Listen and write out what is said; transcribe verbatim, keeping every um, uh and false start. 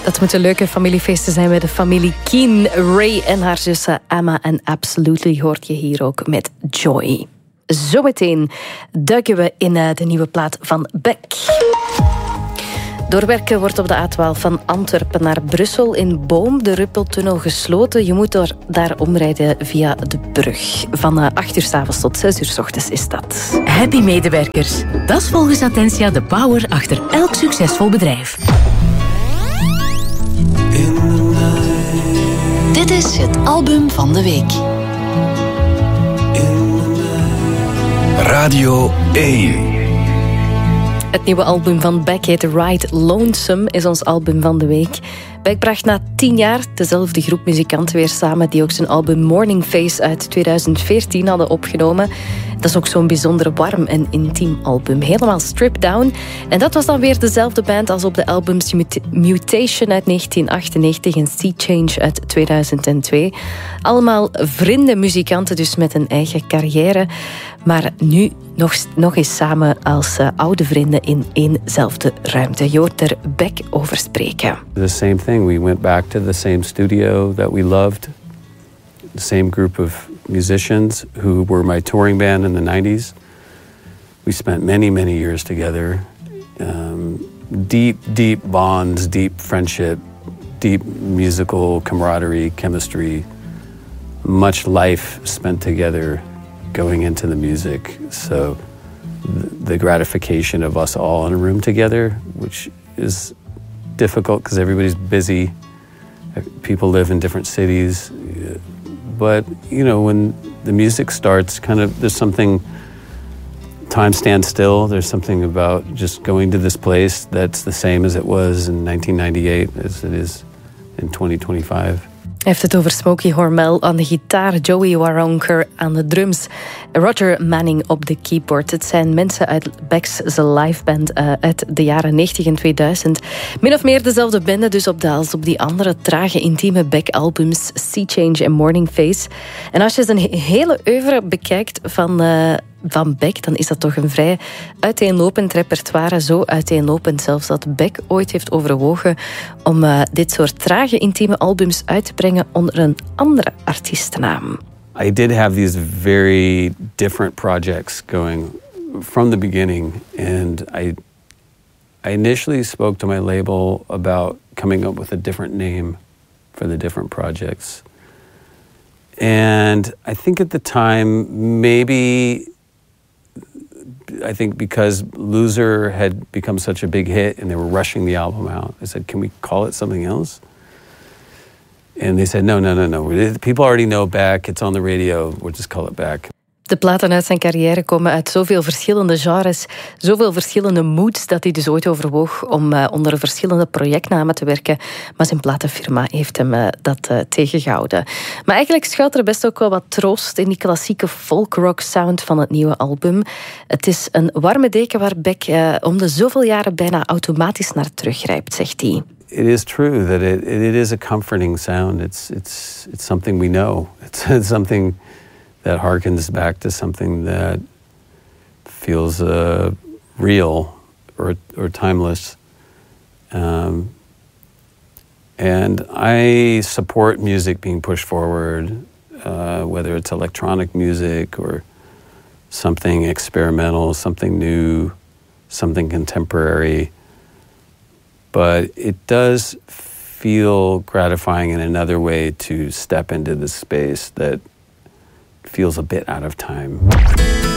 Dat moeten leuke familiefeesten zijn bij de familie Keen. Ray en haar zussen Emma en Absolutely hoort je hier ook met Joy. Zometeen duiken we in de nieuwe plaat van Beck. Doorwerken wordt op de A twaalf van Antwerpen naar Brussel in Boom de Ruppeltunnel gesloten. Je moet door, daar omrijden via de brug. Van acht uur 's avonds tot zes uur 's ochtends is dat. Happy medewerkers. Dat is volgens Attentia de power achter elk succesvol bedrijf. Dit is het album van de week. Radio één. Het nieuwe album van Beck heet Ride Lonesome, is ons album van de week. Beck bracht na tien jaar dezelfde groep muzikanten weer samen die ook zijn album Morning Face uit tweeduizend veertien hadden opgenomen. Dat is ook zo'n bijzonder warm en intiem album. Helemaal stripped down. En dat was dan weer dezelfde band als op de albums Mutation uit negentien achtennegentig en Sea Change uit tweeduizend twee. Allemaal vrienden muzikanten, dus met een eigen carrière. Maar nu nog, nog eens samen als uh, oude vrienden in éénzelfde ruimte. Je hoort er Beck over spreken. The same thing. We went back to the same studio that we loved. The same group of musicians who were my touring band in the nineties. We spent many, many years together. Um, deep, deep bonds, deep friendship, deep musical camaraderie, chemistry. Much life spent together going into the music. So the gratification of us all in a room together, which is difficult because everybody's busy. People live in different cities. But, you know, when the music starts, kind of, there's something, time stands still. There's something about just going to this place that's the same as it was in nineteen ninety-eight as it is in twenty twenty-five. Hij heeft het over Smokey Hormel aan de gitaar, Joey Waronker aan de drums, Roger Manning op de keyboard. Het zijn mensen uit Beck's liveband uh, uit de jaren negentig en tweeduizend. Min of meer dezelfde bende dus op de, als op die andere trage, intieme Beck-albums Sea Change en Morning Face. En als je zijn hele oeuvre bekijkt van... Uh, van Beck, dan is dat toch een vrij uiteenlopend repertoire. Zo uiteenlopend zelfs dat Beck ooit heeft overwogen om uh, dit soort trage, intieme albums uit te brengen onder een andere artiestennaam. I did have these very different projects going from the beginning, and I, I initially spoke to my label about coming up with a different name for the different projects. And I think at the time, maybe... I think because Loser had become such a big hit and they were rushing the album out, I said, can we call it something else? And they said, no, no, no, no. People already know Beck. It's on the radio. We'll just call it Beck. De platen uit zijn carrière komen uit zoveel verschillende genres, zoveel verschillende moods, dat hij dus ooit overwoog om uh, onder verschillende projectnamen te werken. Maar zijn platenfirma heeft hem uh, dat uh, tegengehouden. Maar eigenlijk schuilt er best ook wel wat troost in die klassieke folk-rock sound van het nieuwe album. Het is een warme deken waar Beck uh, om de zoveel jaren bijna automatisch naar teruggrijpt, zegt hij. It is true that it, it is a comforting sound. It's, it's, it's something we know. It's, it's something... that harkens back to something that feels uh, real or or timeless. Um, and I support music being pushed forward, uh, whether it's electronic music or something experimental, something new, something contemporary. But it does feel gratifying in another way to step into the space that feels a bit out of time.